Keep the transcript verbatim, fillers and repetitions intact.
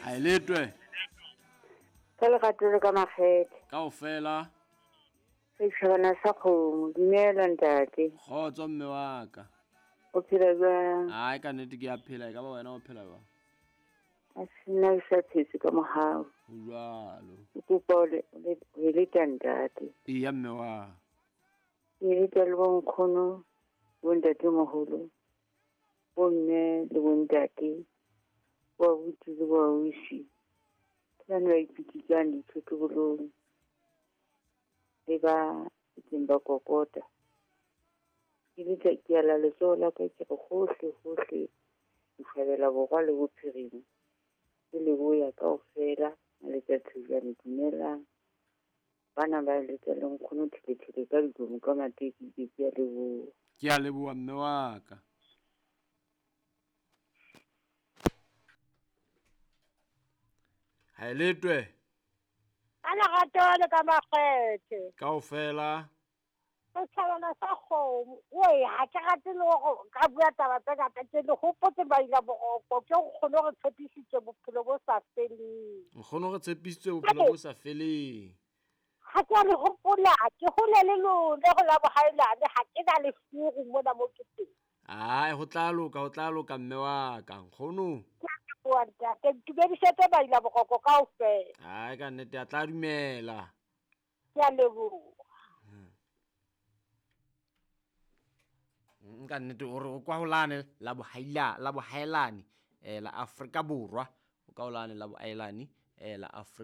a e letwe ka legatolo ka makgethe kaofela e tshwana sa kgomo dumela ntate kgotso mme wa ka o phela jwang ai ka nnete ke a phela e ka ba wena o phela jwang a sena ke sa phetse ka mohau ho jwalo o kopa o le- o le- o eleta ntate eya mme wa ke eleta le bonkgono bontate moholo bomme le bontate wa buti le wa usi ke bane ba ipitsitsang dithotobolong le ba itseng ba kokota ke letsa ke ala letsoho la ka ke re gohle gohle bofabela borwa le bophirima ke leboya kaofela a letsatsi jane dumelang bana ba letsa le nkgono thele-thele ka dikomo ka mateki ke ke a leboha ke a leboa mme wa ka ha e letwe ka legatole ka makgethe kaofela setšhabana sa kgomo ee ga ke gate le go ka bua taba tse ngata ke le gopotse baila boroko ke nkgono re tshepisitse bophelo bo sa feleng nkgono re tshepisitswe bophelo bo sa feleng ga ke a le gopola ke gole le lone go la bogaelane ga ke na le furu mona mo ke teng ai ho tla loka ho tla loka mme wa ka nkgono ke ntumedisetse baila boroko kaofela ai ka nnete a tla dumela ke a leboga nka nnete hore o kwa holane la bohaila la bohaelane eh la Afrika Borwa o ka holane la bohaelane eh la Afrika